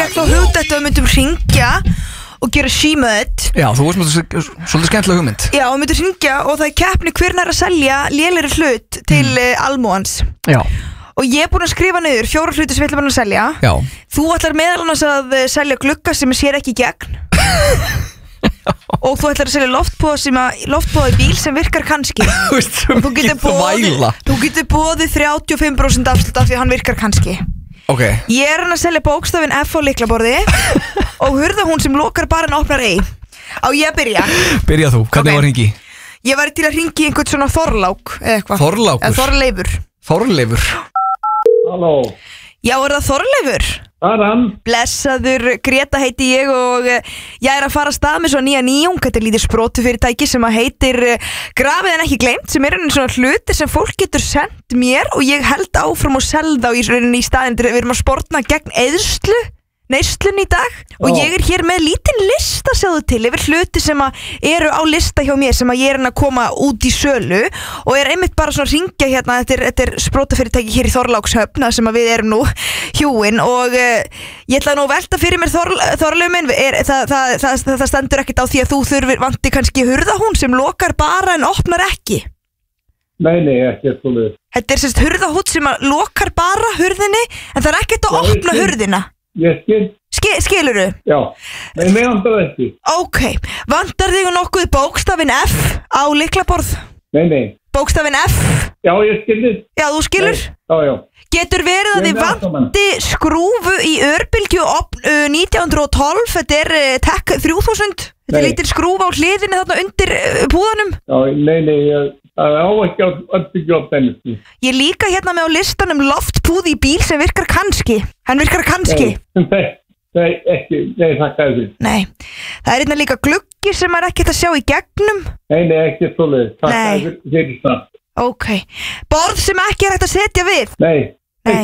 fekk þá hugdætt að við myndum hringja og gera símöð. Já, þú veist með svolítið skemmtilega hugmynd. Já, og myndum hringja og það er keppni hver nær að selja lélegri hlut til almúans. Já. Og ég er búin að skrifa niður 4 hluti sem við ætlum að selja. Já. Þú ætlar meðal annars að selja glugga sem sér ekki í gegn. Og þú ætlar að selja loftpóða í bíl sem virkar kannski. Þú getur boðið 35% afslut af því að hann virkar kannski. Okay. Ég er að selja bókstafinn F á lyklaborði og hurðahún sem lokar bara en opnar ei. Á ég að byrja? Byrja þú, hvernig var hringi? Ég var til að hringi einhvern svona Þorlák eða eitthvað. Þorlákur? Eða Þorleifur. Þorleifur? Halló. Já, er það Þorleifur? Það er hann. Blessaður, Greta heiti ég og ég er að fara að stað með svo nýja nýjung. Þetta er lítið sprótufyrirtæki sem að heitir Grafið en ekki gleymt, sem er svona hluti sem fólk getur sendt mér og ég held áfram og selda á í staðinn. Við erum að sportna gegn neyslun í dag og ég er hér með lítinn lista sjáðu til yfir hluti sem eru á lista hjá mér sem ég er að koma út í sölu og er einmitt bara svona að ringja hérna. Þetta er sprótafyrirtæki hér í Þorlákshöfn sem við erum nú hjúin og ég ætla nú að velta fyrir mér Þorleifur minn, það stendur ekkert á því að þú vanti kannski hurðahún sem lokar bara en opnar ekki. Nei, ekki svoleiðis. Þetta er sérst hurðahún sem lokar bara hurðinni en það er ekkert að opna hurðina. Ég skil. Skilurðu? Já, en mig vantar það ekki. Ok, vantar þig nokkuð bókstafinn F á lyklaborð? Nei. Bókstafinn F? Já, ég skilur. Já, þú skilur? Já. Getur verið að þið vanti skrúfu í örbylgju 1912, þetta er Tech 3000, þetta er lítil skrúfa á hliðinni þarna undir púðanum? Já, nei, það á ekki örbylgju á þenni. Ég líka hérna með á listanum loftpúð í bíl sem virkar kannski, hann virkar kannski. Nei, þakka þér. Nei, það er hérna líka gluggi sem er ekkert að sjá í gegnum. Nei, ekki svoleiðis, þakka þér fyrir það. Ok, borð sem ekki er hægt að setja við? Nei,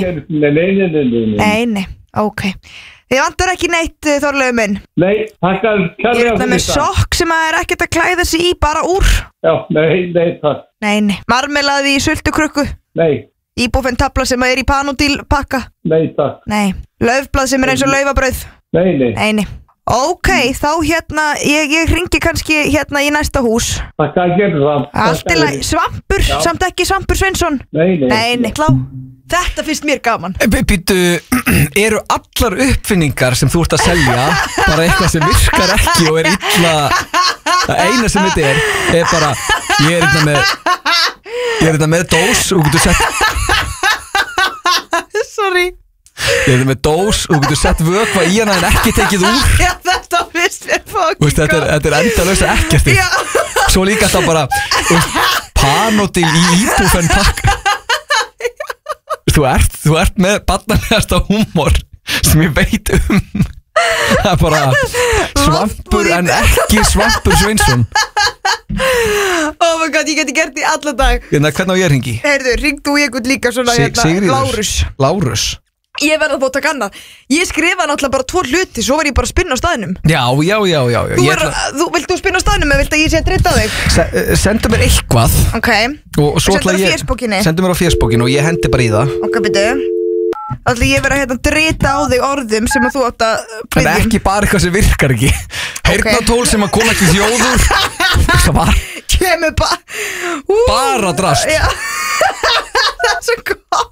ok. Þið vantar ekki neitt, Þorleifur minn? Nei, þakka þér kærlega fyrir það. Ég er með sokk sem er ekkert að klæða sig í, bara úr. Já, nei, takk. Nei, marmelaði í sultukrukku? Nei. Íbúfen tabla sem er í Panodil pakka? Nei, takk. Nei, laufblað sem er eins og laufabrauð? Nei. Ok, þá hérna, ég hringi kannski hérna í næsta hús. Takk að gera það. Allt í lagi, svampur, samt ekki Svampur Sveinsson? Nei, klá. Þetta finnst mér gaman. Býttu, eru allar uppfinningar sem þú ert að selja bara eitthvað sem virkar ekki og er illa? Það eina sem þetta er bara, ég er þetta með dós og þú getur sett Sorry. Ég er þetta með dós og þú getur sett vökva í hana en ekki tekið úr. Já, þetta finnst mér fokking Þetta er endalaust ekkert. Svo líka þetta bara Panodil í íbúfen pakka. Þú ert með barnalegasta húmor sem ég veit Það er bara svampur en ekki Svampur Sveinsson. Oh my god, ég geti gert því alla dag. Hvernig á ég hringi? Heyrðu, hring þú einhvern líka svona Lárus. Ég verði að bóta kanna. Ég skrifa náttúrulega bara 2 hluti, svo var ég bara að spinna á staðnum. Já. Vilt þú spinna á staðnum eða vilt að ég sé að drita á þig? Sendu mér eitthvað. Ok. Og svo sendu mér á fésbókinni. Sendu mér á fésbókinni og ég hendi bara í það. Ok, byrju. Ætla ég verið að hérna drita á þig orðum sem að þú átt að En ekki bara eitthvað sem virkar ekki. Heyrnartól sem að koma ekki þjóður. Það var kemur bara drast. Það er svo gott.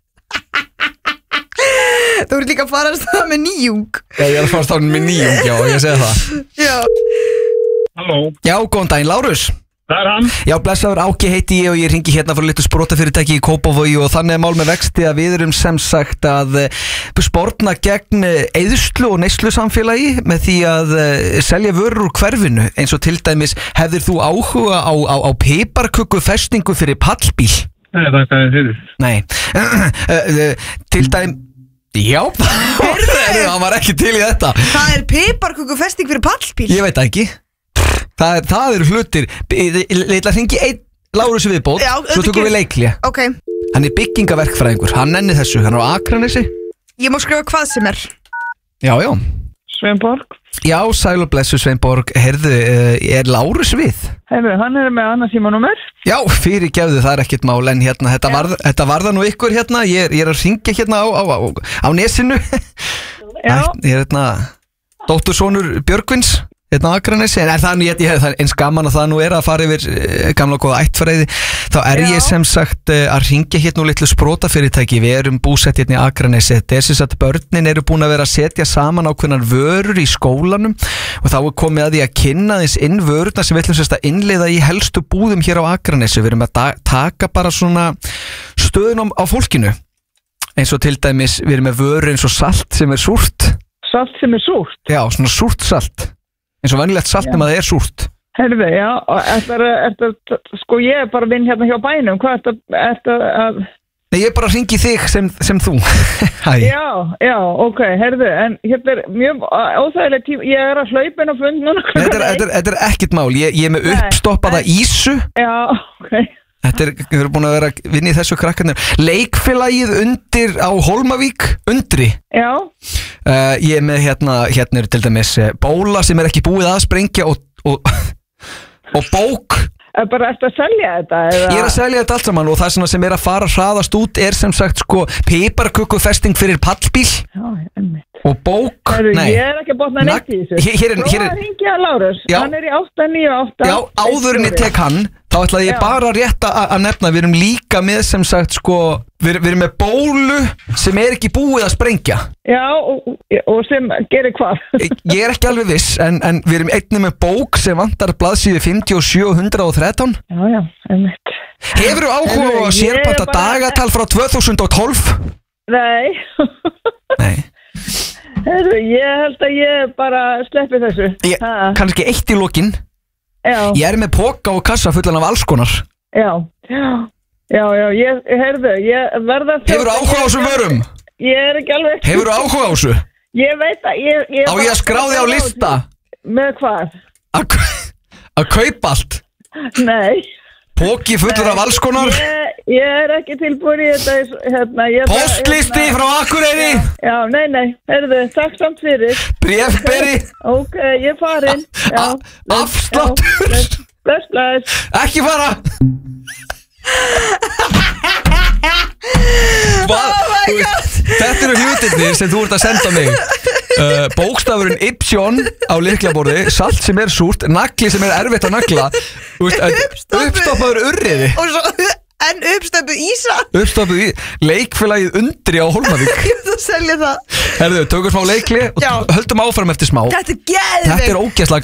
Þú ert líka að fara að staða með nýjung. Já, ég er að fara að staða með nýjung, já, ég segi það. Já. Halló. Já, góðan daginn, Lárus. Það er hann. Já, blessaður, Áki heiti ég og ég ringi hérna frá litlu sprótafyrirtæki í Kópavogi og þannig er mál með vexti að við erum sem sagt að sportna gegn eyðslu og neyslu samfélagi með því að selja vörur úr hverfinu eins og til dæmis hefðir þú áhuga á piparköku festingu fyrir pallbíl? Nei, það er fyrir. Nei, til dæmis Já, það var ekki til í þetta. Það er piparköku festing fyrir pallbíl? Ég veit ekki. Það eru hlutir. Ég ætla að hringi einn Lárus viðbót. Svo tökum við leikli. Ok. Hann er byggingaverkfræðingur. Hann nenni þessu, hann er á Akranesi. Ég má skrifa hvað sem er. Já. Sveinborg. Já, sæl og blessu Sveinborg. Heyrðu, er Lárus við? Heyrðu, hann er með annað símanúmer. Já, fyrirgefðu, það er ekkert mál. En hérna, þetta varða nú ykkur hérna. Ég er að hringja hérna á nesinu. Já. Ég dóttursonur Björgvins á Akranesi, en það er eins gaman að það nú að fara yfir gamla góða ættfræði, þá ég sem sagt að ringja nú litlu sprotafyrirtæki. Við erum búsett í Akranesi. Þess að börnin eru búin að vera að setja saman ákveðnar vörur í skólanum og þá komið að því að kynna þess inn vörurna sem við ætlum sérst að innleiða í helstu búðum hér á Akranesi. Við erum að taka bara svona stöðunum á fólkinu, eins og til dæmis við erum með vörur eins og salt sem súrt. Salt sem súrt? Já, svona súrt salt, eins og venjulegt salt nema það súrt. Herðu, já, sko ég bara vinn hérna hjá bænum, hvað að... Nei, ég bara hringi þig sem þú. Já, ok, herðu, en hérna mjög óþægileg tíma, ég að hlaupin og fund núna. Þetta ekkert mál, ég með uppstoppaða ísu. Já, ok. Við erum búin að vera að vinna í þessu krakkarnir. Leikfélagið undir á Hólmavík, Undri. Já. Ég með hérna til dæmis bóla sem ekki búið að sprengja og bók. Bara eftir að selja þetta? Eða? Ég að selja þetta allt saman og það sem að fara hraðast út sem sagt piparkökkufesting fyrir pallbíl. Já, einmitt. Og bók. Nei. Ég ekki að botna neitt í þessu. Hér hringi að Lárus. Hann í 898. Já, áður en ég tek hann, þá ætlaði ég bara rétt að nefna, við erum líka með sem sagt við erum með bólu sem ekki búið að sprengja. Já, og sem gerir hvað? Ég ekki alveg viss, en við erum einnig með bók sem vantar blaðsíðu 57 og 113. Já, einmitt. Hefurðu áhuga á að sérpanta dagatal frá 2012? Nei. Heyrðu, ég held að ég bara sleppi þessu. Kannski eitt í lokin. Já. Ég með póka og kassa fullan af alls konar. Já, heyrðu, ég verða... Hefurðu áhuga á þessum vörum? Ég ekki alveg... Hefurðu áhuga á þessu? Ég veit að Á ég að skráði á lista? Með hvað? Að kaupa allt? Nei. Póki fullur af alls konar? Ég ekki tilbúin í þetta Postlisti frá Akureyri? Já, nei, heyrðu, takk samt fyrir. Bréfberi? Ok, ég farin. Afsláttur? Bless. Ekki fara. Þetta eru hlutirnir sem þú ert að senda mig. Bókstafurinn Ypsjón á lyklaborði, salt sem súrt, nagli sem erfitt að nagla, uppstoppaður urriði en uppstöpuð ísa, leikfélagið Undri á Hólmavík. Ég ætla að selja það. Herðu, tökum smá leikli og höldum áfram eftir smá. Þetta er ógeðslegt. Þetta er ógeðslega